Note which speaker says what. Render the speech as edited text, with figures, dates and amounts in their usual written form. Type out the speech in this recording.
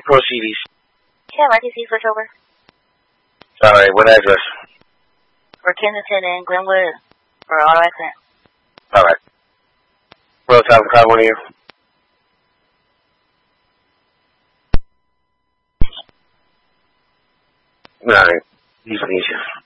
Speaker 1: Pro CDs.
Speaker 2: Yeah, RTC switch over.
Speaker 1: Alright, what address?
Speaker 2: For Kensington and Glenwood. For auto accident.
Speaker 1: Alright. Well, time for one of you. Alright. Easy.